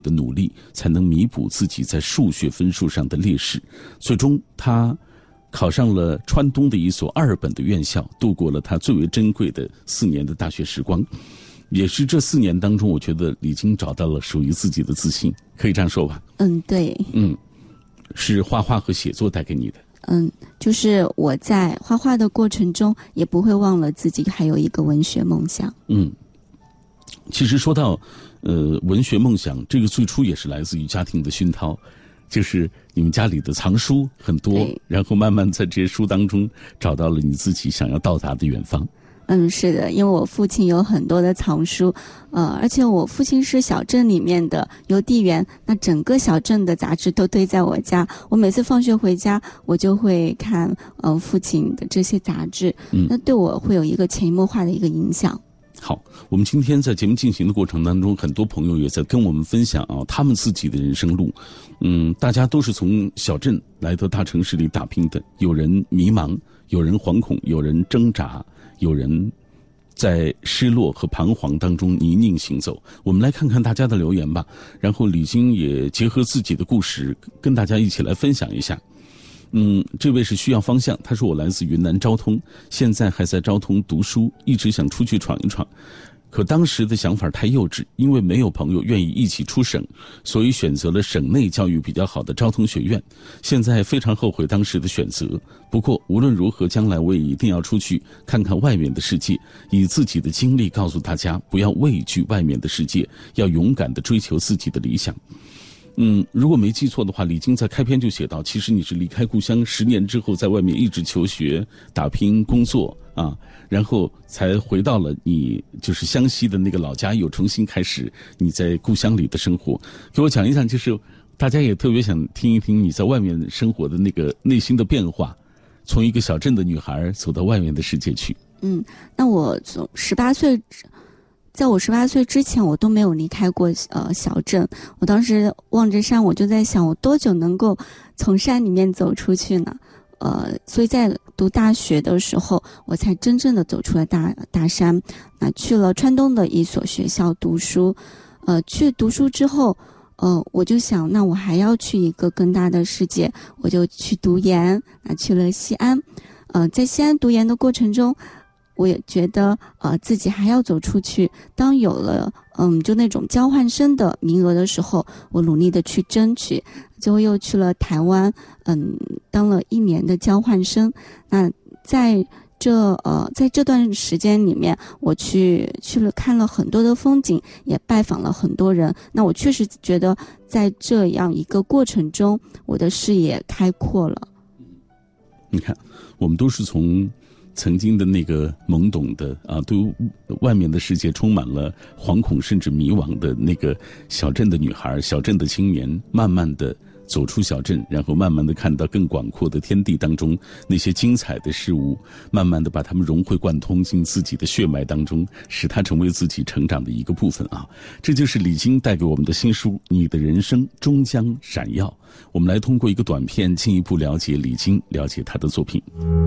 的努力才能弥补自己在数学分数上的劣势。最终他考上了川东的一所2本的院校，度过了他最为珍贵的4年的大学时光。也是这4年当中，我觉得李菁找到了属于自己的自信，可以这样说吧？ 对。 是画画和写作带给你的。 就是我在画画的过程中，也不会忘了自己还有一个文学梦想。 其实说到文学梦想，这个最初也是来自于家庭的熏陶，就是你们家里的藏书很多，然后慢慢在这些书当中找到了你自己想要到达的远方。 是的，因为我父亲有很多的藏书，而且我父亲是小镇里面的邮递员，那整个小镇的杂志都堆在我家。我每次放学回家，我就会看父亲的这些杂志，那对我会有一个潜移默化的一个影响。 好，我们今天在节目进行的过程当中，很多朋友也在跟我们分享他们自己的人生路。大家都是从小镇来到大城市里打拼的，有人迷茫，有人惶恐，有人挣扎，有人在失落和彷徨当中泥泞行走。我们来看看大家的留言吧，然后李菁也结合自己的故事跟大家一起来分享一下。这位是需要方向，他说我来自云南昭通，现在还在昭通读书，一直想出去闯一闯，可当时的想法太幼稚，因为没有朋友愿意一起出省，所以选择了省内教育比较好的昭通学院。现在非常后悔当时的选择，不过无论如何，将来我也一定要出去看看外面的世界，以自己的经历告诉大家，不要畏惧外面的世界，要勇敢地追求自己的理想。如果没记错的话，李菁在开篇就写到，其实你是离开故乡10年之后，在外面一直求学、打拼、工作然后才回到了你就是湘西的那个老家，又重新开始你在故乡里的生活。给我讲一讲，就是大家也特别想听一听你在外面生活的那个内心的变化，从一个小镇的女孩走到外面的世界去。 那我从18岁。在我18岁之前，我都没有离开过小镇。我当时望着山，我就在想，我多久能够从山里面走出去呢？所以在读大学的时候，我才真正的走出了大山，去了川东的一所学校读书。去读书之后，我就想，那我还要去一个更大的世界，我就去读研，去了西安。在西安读研的过程中，我也觉得自己还要走出去。当有了就那种交换生的名额的时候，我努力的去争取，最后又去了台湾，当了1年的交换生。那在这段时间里面，我去了看了很多的风景，也拜访了很多人。那我确实觉得在这样一个过程中，我的视野开阔了。 你看，我们都是从曾经的那个懵懂的对外面的世界充满了惶恐甚至迷惘的那个小镇的女孩、小镇的青年，慢慢的走出小镇，然后慢慢的看到更广阔的天地当中那些精彩的事物，慢慢的把它们融会贯通进自己的血脉当中，使它成为自己成长的一个部分这就是李菁带给我们的新书《你的人生终将闪耀》。我们来通过一个短片进一步了解李菁，了解他的作品。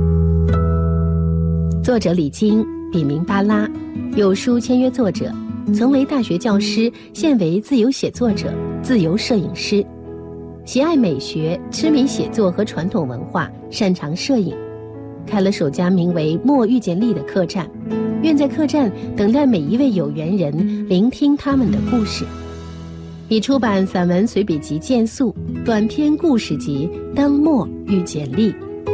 作者李菁，笔名巴拉，有书签约作者，曾为大学教师，现为自由写作者、自由摄影师。喜爱美学，痴迷写作和传统文化，擅长摄影。开了首家名为墨遇见丽的客栈，愿在客栈等待每一位有缘人，聆听他们的故事。已出版散文随笔集《见素》，短篇故事集《当墨遇见丽》。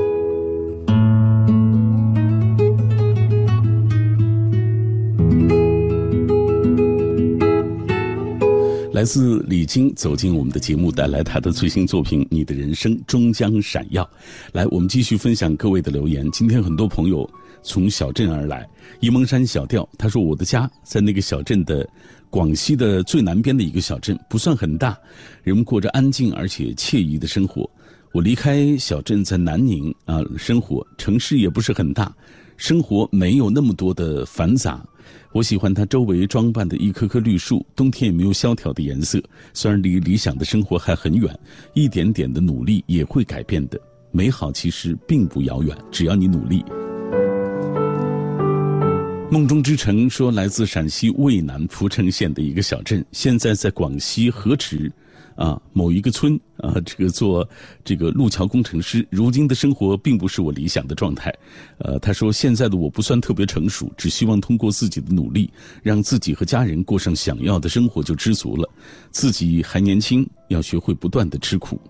来自李菁走进我们的节目，带来他的最新作品《你的人生终将闪耀》。来，我们继续分享各位的留言。今天很多朋友从小镇而来，沂蒙山小调，他说我的家在那个小镇的广西的最南边的一个小镇，不算很大，人们过着安静而且惬意的生活。我离开小镇在南宁生活，城市也不是很大，生活没有那么多的繁杂。我喜欢它周围装扮的一棵棵绿树，冬天也没有萧条的颜色。虽然离理想的生活还很远，一点点的努力也会改变的。美好其实并不遥远，只要你努力。 梦中之城说，来自陕西渭南蒲城县的一个小镇，现在在广西河池某一个村做这个路桥工程师。如今的生活并不是我理想的状态。他说，现在的我不算特别成熟，只希望通过自己的努力，让自己和家人过上想要的生活就知足了。自己还年轻，要学会不断的吃苦。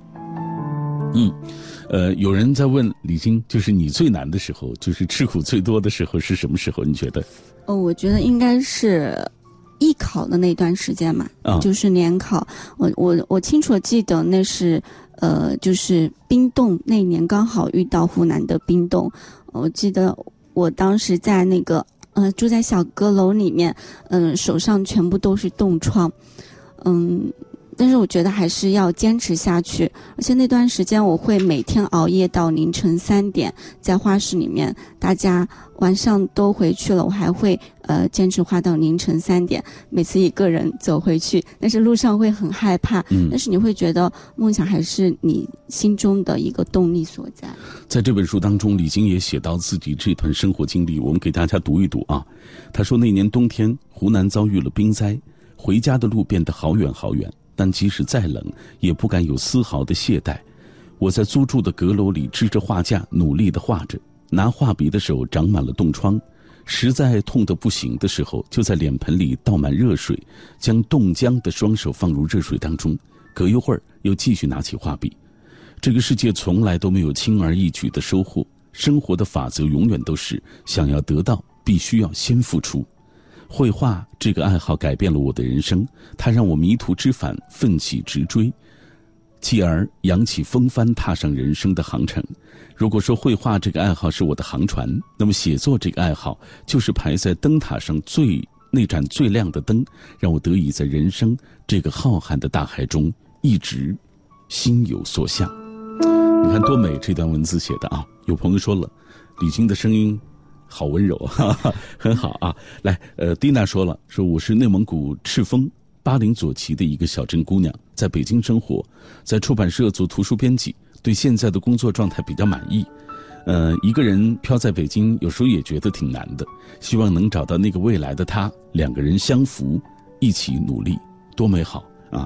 有人在问李菁，就是你最难的时候，就是吃苦最多的时候是什么时候？你觉得？ 我觉得应该是艺考的那段时间嘛，就是联考。我清楚记得那是就是冰冻那一年刚好遇到湖南的冰冻。我记得我当时在那个住在小阁楼里面，手上全部都是冻疮。但是我觉得还是要坚持下去，而且那段时间我会每天熬夜到凌晨3点，在画室里面，大家晚上都回去了，我还会坚持画到凌晨3点，每次一个人走回去，但是路上会很害怕，但是你会觉得梦想还是你心中的一个动力所在。 在这本书当中，李菁也写到自己这段生活经历，我们给大家读一读啊。他说，那年冬天，湖南遭遇了冰灾，回家的路变得好远好远。但即使再冷，也不敢有丝毫的懈怠。我在租住的阁楼里支着画架，努力地画着，拿画笔的手长满了冻疮，实在痛得不行的时候，就在脸盆里倒满热水，将冻僵的双手放入热水当中，隔一会儿又继续拿起画笔。这个世界从来都没有轻而易举的收获，生活的法则永远都是想要得到，必须要先付出。绘画这个爱好改变了我的人生，它让我迷途知返，奋起直追，继而扬起风帆，踏上人生的航程。如果说绘画这个爱好是我的航船，那么写作这个爱好就是排在灯塔上那盏最亮的灯，让我得以在人生这个浩瀚的大海中一直心有所向。你看多美，这段文字写的啊！有朋友说了，李菁的声音好温柔，哈哈，很好啊。来，蒂娜说了，说我是内蒙古赤峰巴陵左旗的一个小镇姑娘，在北京生活，在出版社做图书编辑，对现在的工作状态比较满意。一个人飘在北京，有时候也觉得挺难的，希望能找到那个未来的他，两个人相扶，一起努力，多美好啊！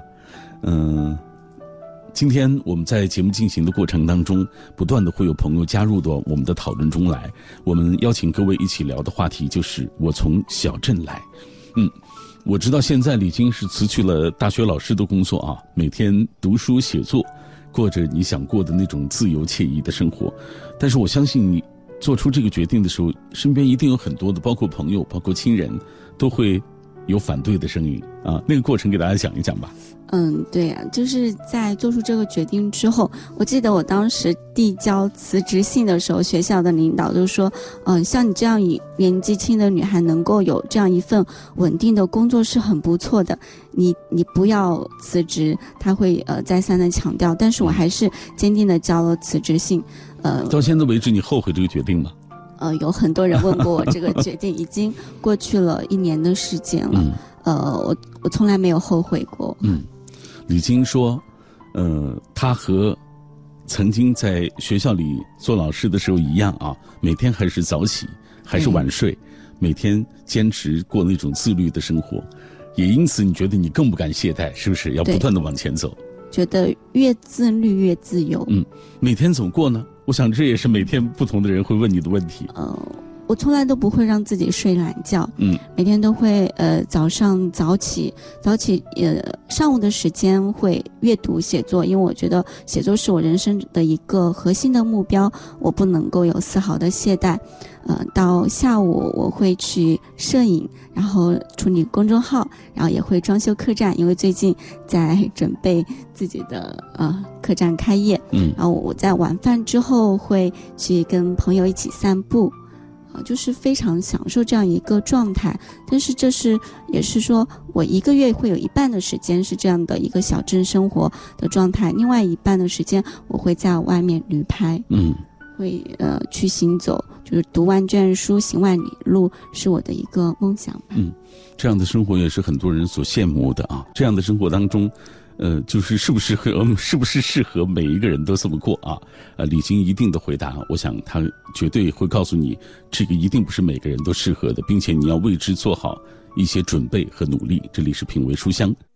今天我们在节目进行的过程当中，不断的会有朋友加入到我们的讨论中来。我们邀请各位一起聊的话题就是我从小镇来。我知道现在李菁是辞去了大学老师的工作啊，每天读书写作，过着你想过的那种自由惬意的生活。但是我相信你做出这个决定的时候，身边一定有很多的，包括朋友，包括亲人，都会有反对的声音啊。那个过程给大家讲一讲吧。 对呀，就是在做出这个决定之后，我记得我当时递交辞职信的时候，学校的领导就说，像你这样年纪轻的女孩能够有这样一份稳定的工作是很不错的，你不要辞职，他会再三的强调，但是我还是坚定的交了辞职信。 到现在为止，你后悔这个决定吗？ 有很多人问过我这个决定，已经过去了1年的时间了。我从来没有后悔过。 李菁说，他和曾经在学校里做老师的时候一样啊，每天还是早起，还是晚睡，每天坚持过那种自律的生活。也因此，你觉得你更不敢懈怠，是不是？要不断的往前走。 觉得越自律越自由。 每天怎么过呢？我想这也是每天不同的人会问你的问题。 我从来都不会让自己睡懒觉，每天都会早上早起，上午的时间会阅读写作，因为我觉得写作是我人生的一个核心的目标，我不能够有丝毫的懈怠。到下午我会去摄影，然后处理公众号，然后也会装修客栈，因为最近在准备自己的客栈开业。然后我在晚饭之后会去跟朋友一起散步。就是非常享受这样一个状态，但是也是说我1个月会有一半的时间是这样的一个小镇生活的状态，另外一半的时间我会在外面旅拍，会去行走，就是读万卷书行万里路是我的一个梦想吧。 这样的生活也是很多人所羡慕的啊。这样的生活当中， 就是是不是适合每一个人都这么过啊？李菁一定的回答，我想他绝对会告诉你，这个一定不是每个人都适合的，并且你要为之做好一些准备和努力。这里是品味书香。